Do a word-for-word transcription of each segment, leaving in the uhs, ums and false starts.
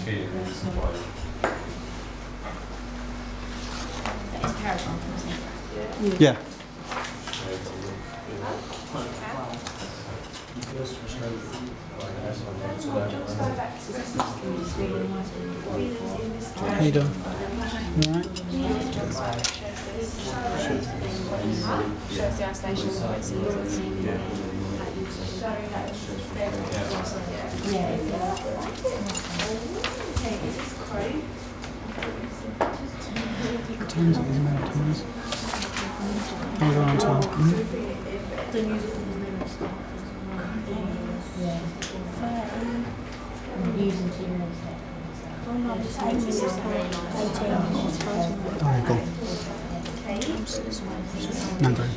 Yeah. How you doing? You alright? What time is it? Is it about times? Oh, we're on time. Mm-hmm. Alright, cool. Nine.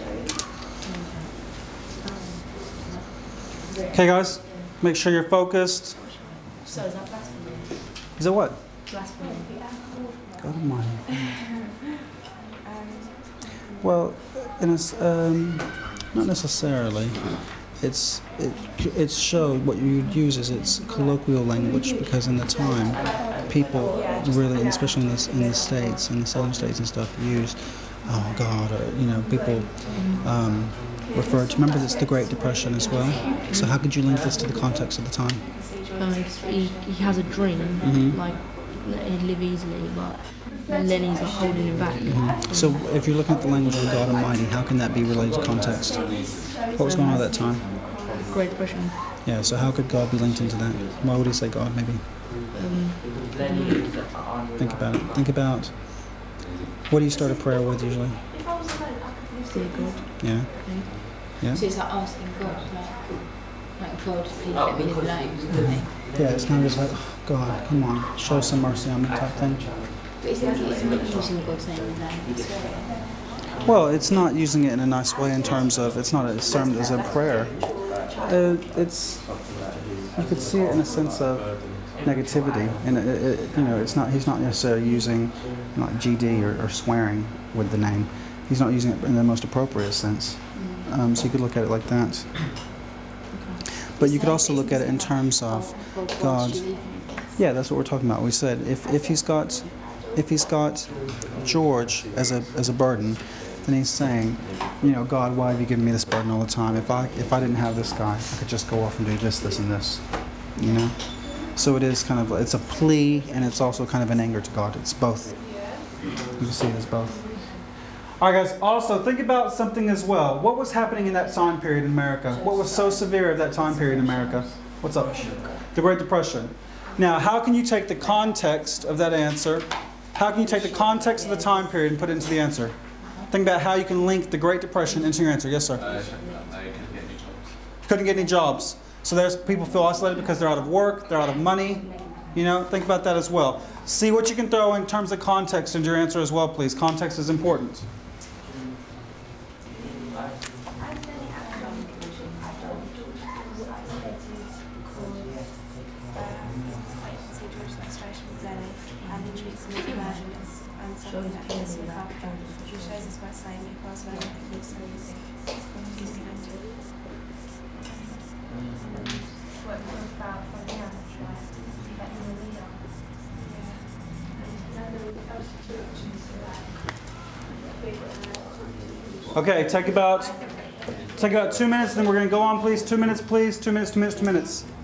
Okay, guys, make sure you're focused. So is that blasphemy? Is it what? Blasphemy. God almighty. Well, in a, um, not necessarily. It's it it's showed what you would use is its colloquial language, because in the time, people really, especially in the in the states, in the southern states and stuff, used oh God, or you know, people um, referred to. Remember, it's the Great Depression as well. So how could you link this to the context of the time? Uh, he, he has a dream, mm-hmm. like he'd live easily, but then he's like holding him back. Mm-hmm. So if you're looking at the language of God Almighty, how can that be related to context? What was going on at that time? Great Depression. Yeah, so how could God be linked into that? Why would he say God, maybe? Um, Think about it. Think about, what do you start a prayer with usually? Dear God. Yeah. Yeah. So it's like asking God, like, like God, please let me live life. Yeah, it's kind of just like, oh, God, come on, show some mercy on me type thing. But isn't it it's not using God's name in that? Well, it's not using it in a nice way in terms of, it's not a sermon as a prayer. Uh, it's, you could see it in a sense of negativity, and it, it, you know, it's not. He's not necessarily using like G D or, or swearing with the name. He's not using it in the most appropriate sense. Um, so you could look at it like that. But you could also look at it in terms of God. Yeah, that's what we're talking about. We said if if he's got if he's got George as a as a burden, then he's saying, you know, God, why have you given me this burden all the time? If I if I didn't have this guy, I could just go off and do this, this, and this. You know. So it is kind of, it's a plea, and it's also kind of an anger to God. It's both. You can see it as both. All right, guys. Also, think about something as well. What was happening in that time period in America? What was so severe of that time period in America? What's up? The Great Depression. Now, how can you take the context of that answer? How can you take the context of the time period and put it into the answer? Think about how you can link the Great Depression into your answer. Yes, sir? I couldn't get any jobs. Couldn't get any jobs. So there's people feel isolated because they're out of work, they're out of money. You know, think about that as well. See what you can throw in terms of context into your answer as well, please. Context is important. Okay, take about take about two minutes, then we're going to go on, please. Two minutes, please. Two minutes, two minutes, two minutes.